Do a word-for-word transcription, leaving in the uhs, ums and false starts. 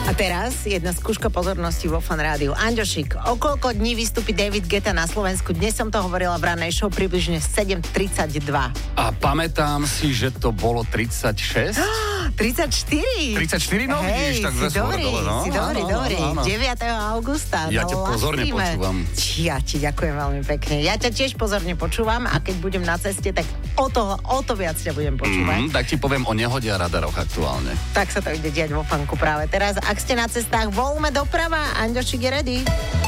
A teraz jedna skúška pozornosti vo Fan Rádiu. Anďošik, o koľko dní vystúpi David Guetta na Slovensku? Dnes som to hovorila v ranej show, približne sedem tridsaťdva. A pamätám si, že to bolo tridsaťšesť. tridsaťštyri. tridsaťštyri, no Hej, vidíš, tak si zase dobrý, dole, no. si dobrý, Áno, dobrý. áno, áno. deviateho augusta. Ja no, ťa pozorne lastíme. počúvam. Ja ti ďakujem veľmi pekne. Ja ťa tiež pozorne počúvam a keď budem na ceste, tak o to, o to viac ťa budem počúvať. Mm, tak ti poviem o nehode a radaroch aktuálne. Tak sa to ide diať vo Fanku práve teraz. Ak ste na cestách, voľme doprava. Anďošik je ready.